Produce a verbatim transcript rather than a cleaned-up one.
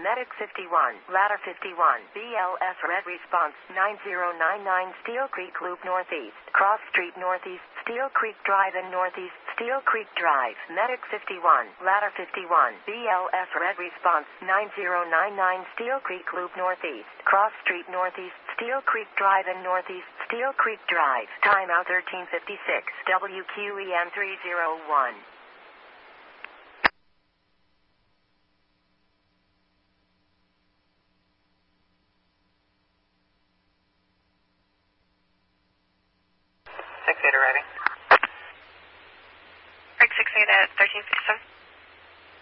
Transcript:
Medic fifty-one, Ladder fifty-one, B L S Red Response, nine zero nine nine Steel Creek Loop Northeast, Cross Street Northeast, Steel Creek Drive and Northeast, Steel Creek Drive, Medic fifty-one, Ladder fifty-one, B L S Red Response, nine zero nine nine Steel Creek Loop Northeast, Cross Street Northeast, Steel Creek Drive and Northeast, Steel Creek Drive, timeout thirteen fifty-six, W Q E M three oh one. six eight arriving. Break six eight at thirteen fifty-seven.